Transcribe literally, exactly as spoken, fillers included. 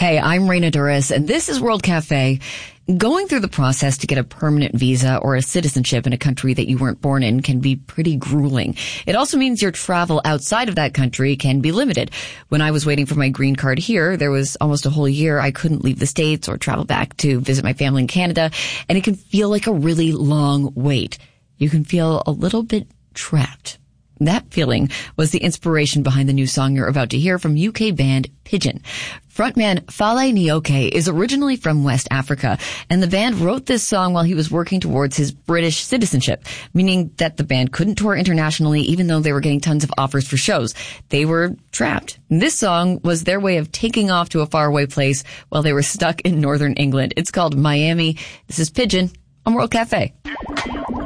Hey, I'm Raina Duras, and this is World Cafe. Going through the process to get a permanent visa or a citizenship in a country that you weren't born in can be pretty grueling. It also means your travel outside of that country can be limited. When I was waiting for my green card here, there was almost a whole year I couldn't leave the States or travel back to visit my family in Canada, and it can feel like a really long wait. You can feel a little bit trapped. That feeling was the inspiration behind the new song you're about to hear from U K band Pigeon. Frontman Fale Nyoke is originally from West Africa, and the band wrote this song while he was working towards his British citizenship, meaning that the band couldn't tour internationally even though they were getting tons of offers for shows. They were trapped. This song was their way of taking off to a faraway place while they were stuck in northern England. It's called Miami. This is Pigeon on World Cafe.